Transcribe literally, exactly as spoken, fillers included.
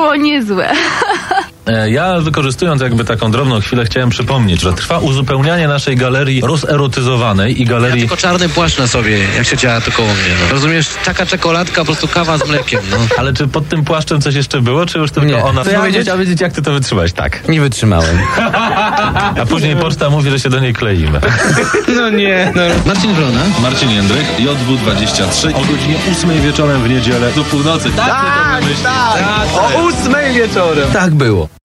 było niezłe. Ja, wykorzystując jakby taką drobną chwilę, chciałem przypomnieć, że trwa uzupełnianie naszej galerii rozerotyzowanej i galerii... Ja tylko czarny płaszcz na sobie, jak się działa to koło mnie. No. Rozumiesz? Taka czekoladka, po prostu kawa z mlekiem. No. Ale czy pod tym płaszczem coś jeszcze było, czy już tylko Nie. ona... To ja wiedzieć? A wiedzieć, jak ty to wytrzymałeś? Tak. Nie wytrzymałem. A później poczta mówi, że się do niej kleimy. No nie, no. Marcin Wrona. Marcin Jędryk, J W dwadzieścia trzy o godzinie ósmej wieczorem w niedzielę do północy. Tak, tak, tak. O ósmej wieczorem. Tak było.